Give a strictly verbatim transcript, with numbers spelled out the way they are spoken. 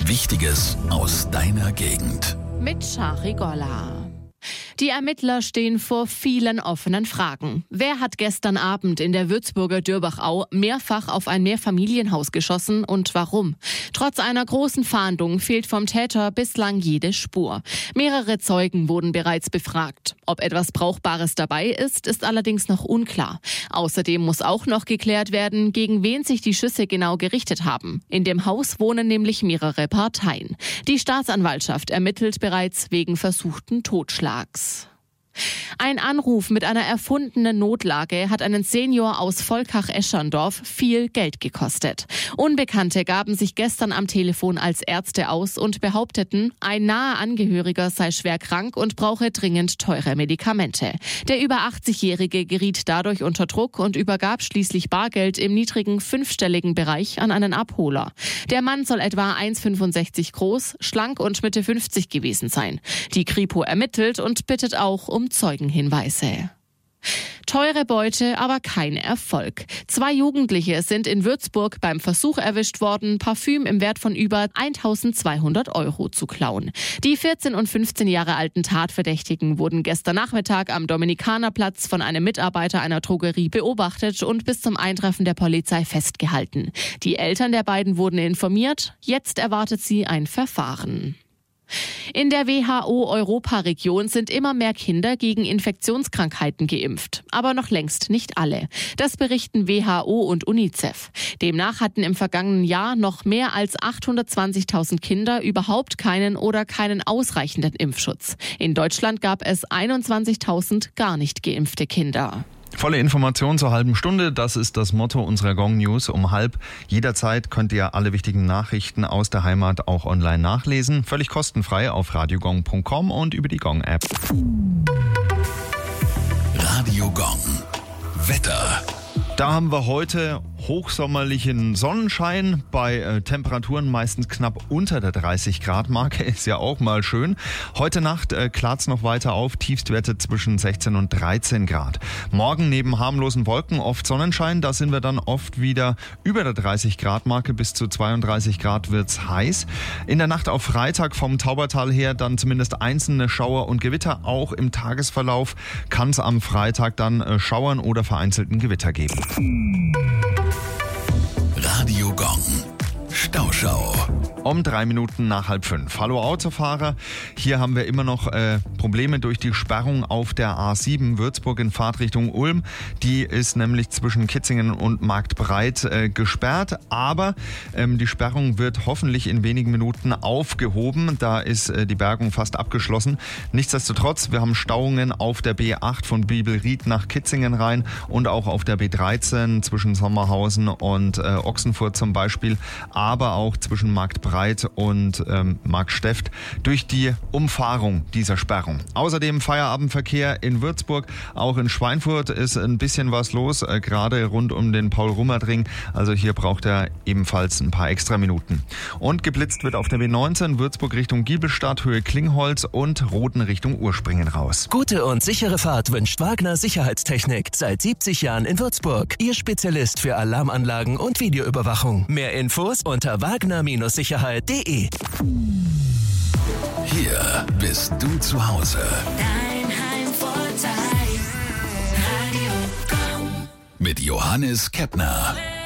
Wichtiges aus deiner Gegend. Mit Shari Golla. Die Ermittler stehen vor vielen offenen Fragen. Wer hat gestern Abend in der Würzburger Dürbachau mehrfach auf ein Mehrfamilienhaus geschossen und warum? Trotz einer großen Fahndung fehlt vom Täter bislang jede Spur. Mehrere Zeugen wurden bereits befragt. Ob etwas Brauchbares dabei ist, ist allerdings noch unklar. Außerdem muss auch noch geklärt werden, gegen wen sich die Schüsse genau gerichtet haben. In dem Haus wohnen nämlich mehrere Parteien. Die Staatsanwaltschaft ermittelt bereits wegen versuchten Totschlags. Ein Anruf mit einer erfundenen Notlage hat einen Senior aus Volkach-Escherndorf viel Geld gekostet. Unbekannte gaben sich gestern am Telefon als Ärzte aus und behaupteten, ein naher Angehöriger sei schwer krank und brauche dringend teure Medikamente. Der über achtzigjährige geriet dadurch unter Druck und übergab schließlich Bargeld im niedrigen fünfstelligen Bereich an einen Abholer. Der Mann soll etwa eins Komma fünfundsechzig groß, schlank und Mitte fünfzig gewesen sein. Die Kripo ermittelt und bittet auch um Zeugenhinweise. Teure Beute, aber kein Erfolg. Zwei Jugendliche sind in Würzburg beim Versuch erwischt worden, Parfüm im Wert von über eintausendzweihundert Euro zu klauen. Die vierzehn und fünfzehn Jahre alten Tatverdächtigen wurden gestern Nachmittag am Dominikanerplatz von einem Mitarbeiter einer Drogerie beobachtet und bis zum Eintreffen der Polizei festgehalten. Die Eltern der beiden wurden informiert. Jetzt erwartet sie ein Verfahren. In der W H O-Europaregion sind immer mehr Kinder gegen Infektionskrankheiten geimpft, aber noch längst nicht alle. Das berichten W H O und UNICEF. Demnach hatten im vergangenen Jahr noch mehr als achthundertzwanzigtausend Kinder überhaupt keinen oder keinen ausreichenden Impfschutz. In Deutschland gab es einundzwanzigtausend gar nicht geimpfte Kinder. Volle Information zur halben Stunde, das ist das Motto unserer Gong News um halb. Jederzeit könnt ihr alle wichtigen Nachrichten aus der Heimat auch online nachlesen. Völlig kostenfrei auf radiogong punkt com und über die Gong-App. Radio Gong. Wetter. Da haben wir heute hochsommerlichen Sonnenschein bei äh, Temperaturen meistens knapp unter der dreißig Grad Marke. Ist ja auch mal schön. Heute Nacht äh, klart es noch weiter auf. Tiefstwerte zwischen sechzehn und dreizehn Grad. Morgen neben harmlosen Wolken oft Sonnenschein. Da sind wir dann oft wieder über der dreißig Grad Marke. Bis zu zweiunddreißig Grad wird's heiß. In der Nacht auf Freitag vom Taubertal her dann zumindest einzelne Schauer und Gewitter. Auch im Tagesverlauf kann es am Freitag dann äh, Schauern oder vereinzelten Gewitter geben. Radio Gong. Stauschau. Um drei Minuten nach halb fünf. Hallo Autofahrer. Hier haben wir immer noch äh, Probleme durch die Sperrung auf der A sieben Würzburg in Fahrtrichtung Ulm. Die ist nämlich zwischen Kitzingen und Marktbreit äh, gesperrt. Aber ähm, die Sperrung wird hoffentlich in wenigen Minuten aufgehoben. Da ist äh, die Bergung fast abgeschlossen. Nichtsdestotrotz, wir haben Stauungen auf der B acht von Bibelried nach Kitzingen rein und auch auf der B dreizehn zwischen Sommerhausen und äh, Ochsenfurt zum Beispiel. Aber auch zwischen Marktbreit und ähm, Marksteft durch die Umfahrung dieser Sperrung. Außerdem Feierabendverkehr in Würzburg, auch in Schweinfurt ist ein bisschen was los, äh, gerade rund um den Paul-Rummert-Ring. Also hier braucht er ebenfalls ein paar extra Minuten. Und geblitzt wird auf der B neunzehn Würzburg Richtung Giebelstadt, Höhe Klingholz und Roten Richtung Urspringen raus. Gute und sichere Fahrt wünscht Wagner Sicherheitstechnik. Seit siebzig Jahren in Würzburg. Ihr Spezialist für Alarmanlagen und Videoüberwachung. Mehr Infos unter wagner Sicherheit punkt de. Hier bist du zu Hause. Dein Heimvorteil. Radio Gong. Mit Johannes Keppner.